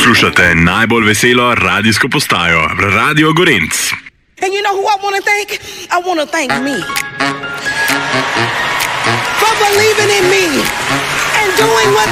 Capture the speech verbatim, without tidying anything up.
Poslušate najbolj veselo radijsko postajo Radio Gorenc. And you know who I want to thank? I want to thank me. For believing in me and doing what